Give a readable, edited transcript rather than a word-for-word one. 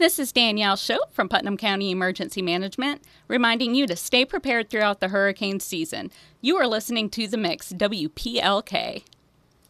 This is Danielle Schopp from Putnam County Emergency Management, reminding you to stay prepared throughout the hurricane season. You are listening to The Mix, WPLK.